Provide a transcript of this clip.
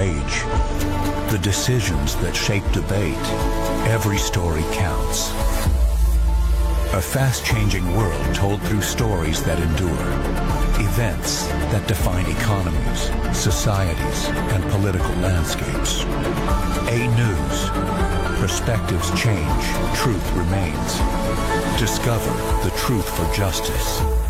age. The decisions that shape debate, every story counts. A fast-changing world told through stories that endure. Events that define economies, societies, and political landscapes. A News. Perspectives change, truth remains. Discover the truth for justice.